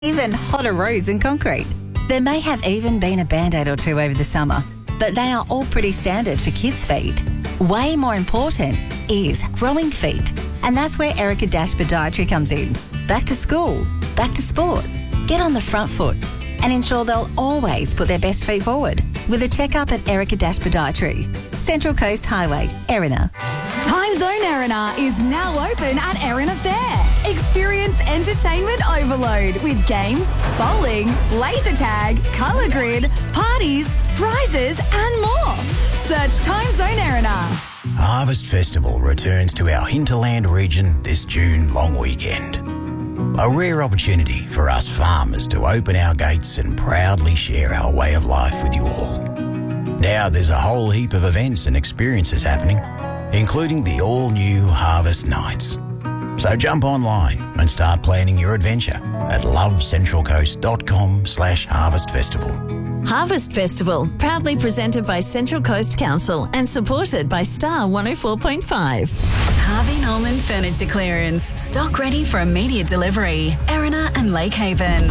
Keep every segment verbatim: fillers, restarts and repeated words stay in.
even hotter roads and concrete. There may have even been a Band-Aid or two over the summer, but they are all pretty standard for kids' feet. Way more important is growing feet, and that's where Erica Dash Podiatry comes in. Back to school, back to sport. Get on the front foot and ensure they'll always put their best feet forward with a checkup at Erica Dash Podiatry, Central Coast Highway, Erina. Time Zone Erina is now open at Erina Fair. Experience entertainment overload with games, bowling, laser tag, colour grid, parties, prizes and more. Search Time Zone Erina. Harvest Festival returns to our hinterland region this June long weekend. A rare opportunity for us farmers to open our gates and proudly share our way of life with you all. Now there's a whole heap of events and experiences happening, including the all-new Harvest Nights. So jump online and start planning your adventure at lovecentralcoast.com slash harvest festival. Harvest Festival, proudly presented by Central Coast Council and supported by Star one oh four point five. Harvey Norman Furniture Clearance. Stock ready for immediate delivery. Erina and Lake Haven.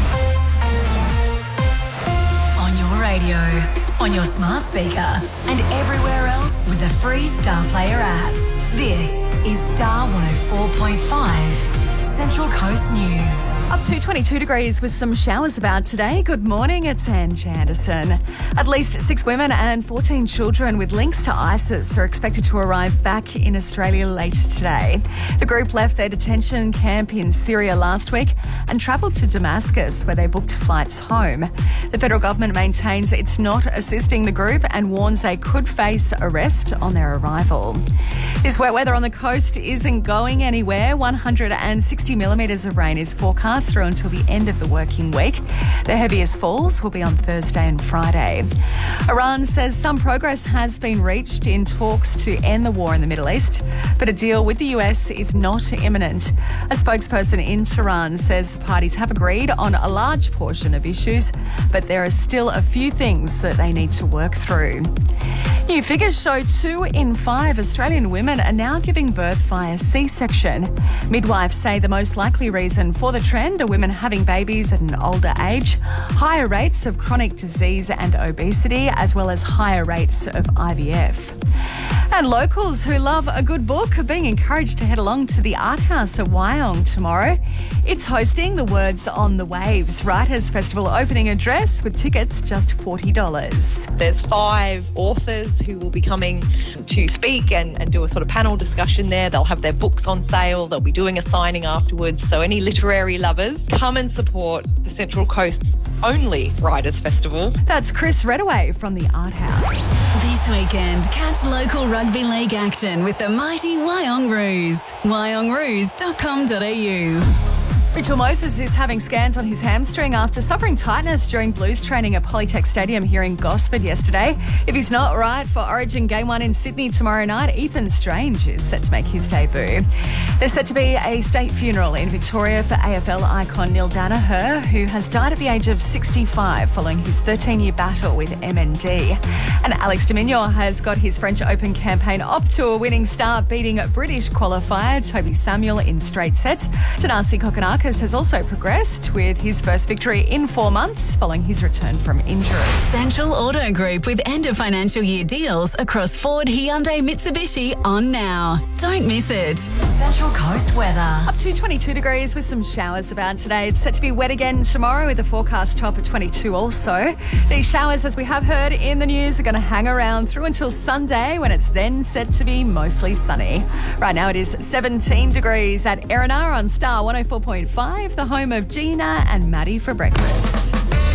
On your radio, on your smart speaker, and everywhere else with the free Star Player app. This is Star one oh four point five. Central Coast News. Up to twenty-two degrees with some showers about today. Good morning, it's Ange Anderson. At least six women and fourteen children with links to ISIS are expected to arrive back in Australia later today. The group left their detention camp in Syria last week and travelled to Damascus, where they booked flights home. The federal government maintains it's not assisting the group and warns they could face arrest on their arrival. This wet weather on the coast isn't going anywhere. one hundred sixty millimetres of rain is forecast through until the end of the working week. The heaviest falls will be on Thursday and Friday. Iran says some progress has been reached in talks to end the war in the Middle East, but a deal with the U S is not imminent. A spokesperson in Tehran says the parties have agreed on a large portion of issues, but there are still a few things that they need to work through. New figures show two in five Australian women are now giving birth via C-section. Midwives say the most likely reason for the trend are women having babies at an older age, higher rates of chronic disease and obesity, as well as higher rates of I V F. And locals who love a good book are being encouraged to head along to the Art House at Wyong tomorrow. It's hosting the Words on the Waves Writers' Festival opening address with tickets just forty dollars. There's five authors who will be coming to speak and, and do a sort of panel discussion there. They'll have their books on sale. They'll be doing a signing afterwards. So any literary lovers, come and support the Central Coast's only Writers' Festival. That's Chris Redaway from the Art House. This weekend, catch local rugby league action with the mighty Wyong Roos. wyong roos dot com dot a u. Mitchell Moses is having scans on his hamstring after suffering tightness during Blues training at Polytech Stadium here in Gosford yesterday. If he's not right for Origin Game one in Sydney tomorrow night, Ethan Strange is set to make his debut. There's set to be a state funeral in Victoria for A F L icon Neil Danaher, who has died at the age of sixty-five following his thirteen-year battle with M N D. And Alex de Minaur has got his French Open campaign off to a winning start, beating British qualifier Toby Samuel in straight sets. Tanasi Kokonakis has also progressed with his first victory in four months following his return from injury. Central Auto Group with end of financial year deals across Ford, Hyundai, Mitsubishi on now. Don't miss it. Central Coast weather. Up to twenty-two degrees with some showers about today. It's set to be wet again tomorrow with a forecast top of twenty-two also. These showers, as we have heard in the news, are going to hang around through until Sunday, when it's then set to be mostly sunny. Right now it is seventeen degrees at Erina on Star one oh four point five, the home of Gina and Maddie for breakfast.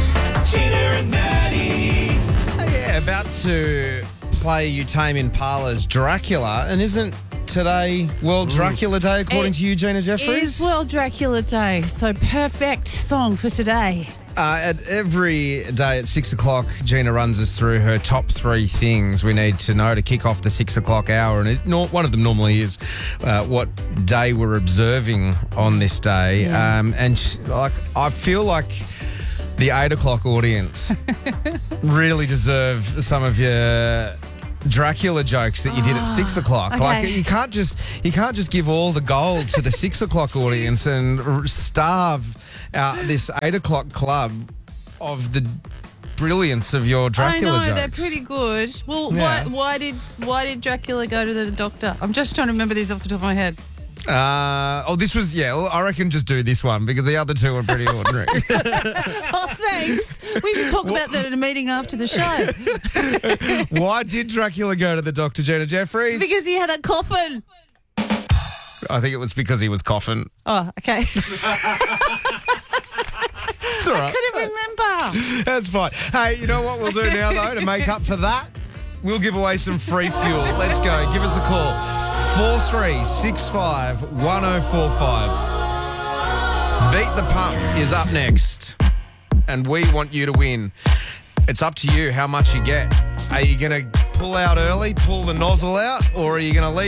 Gina and Maddie. Oh, yeah, about to play you Tame Impala's Dracula, and isn't today World Dracula Day according It to you, Gina Jeffries? It is World Dracula Day, so perfect song for today. Uh, at every day at six o'clock, Gina runs us through her top three things we need to know to kick off the six o'clock hour. And it, no, one of them normally is uh, what day we're observing on this day. Yeah. Um, and sh- like I feel like the eight o'clock audience really deserve some of your Dracula jokes that you did at six o'clock. okay. Like you can't just you can't just give all the gold to the six o'clock audience and r- starve out this eight o'clock club of the brilliance of your Dracula I know, jokes. they're pretty good. Well, Yeah. why, why did why did Dracula go to the doctor? I'm just trying to remember these off the top of my head. Uh, oh, this was yeah. Well, I reckon just do this one because the other two are pretty ordinary. Oh, thanks. We should talk about that at a meeting after the show. Why did Dracula go to the doctor, Gina Jeffries? Because he had a coffin. I think it was because he was coughing. Oh, okay. It's all right. Couldn't remember. That's fine. Hey, you know what we'll do now, though, to make up for that? We'll give away some free fuel. Let's go. Give us a call. four three six five one oh four five. Beat the Pump is up next. And we want you to win. It's up to you how much you get. Are you going to pull out early, pull the nozzle out, or are you going to leave